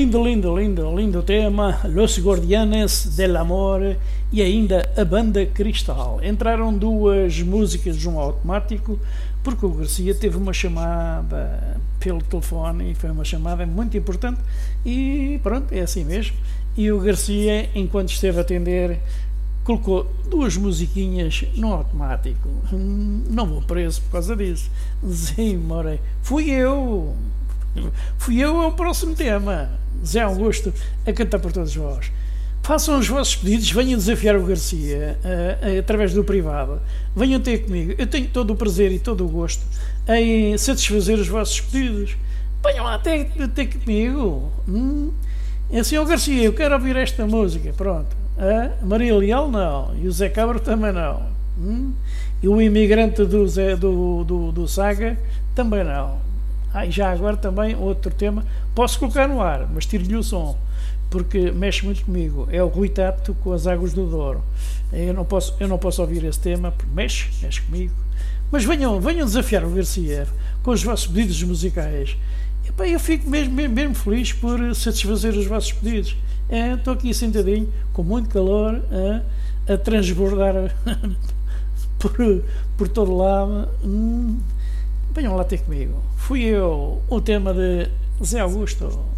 lindo tema, Los Guardianes del Amor e ainda a Banda Cristal. Entraram duas músicas de um automático, porque o Garcia teve uma chamada pelo telefone e foi uma chamada muito importante e pronto, é assim mesmo. E o Garcia, enquanto esteve a atender, colocou duas musiquinhas no automático. Não vou preso por causa disso. Sim, Morei. Fui eu ao próximo tema. Zé Augusto a cantar por todos vós. Façam os vossos pedidos, venham desafiar o Garcia através do privado. Venham ter comigo. Eu tenho todo o prazer e todo o gosto em satisfazer os vossos pedidos. Venham lá ter comigo. É assim, o Garcia, eu quero ouvir esta música. Pronto. A Maria Leal não. E o Zé Cabra também não. E o imigrante do Saga também não. E já agora também outro tema. Posso colocar no ar, mas tiro-lhe o som, porque mexe muito comigo. É o Rui Tato com As Águas do Douro. Eu não posso ouvir esse tema, porque mexe comigo. Mas venham desafiar o Garcia com os vossos pedidos musicais. E, eu fico mesmo feliz por satisfazer os vossos pedidos. Estou aqui sentadinho, com muito calor, a transbordar por todo lado. Venham lá ter comigo. Fui eu, o tema de Zé Augusto.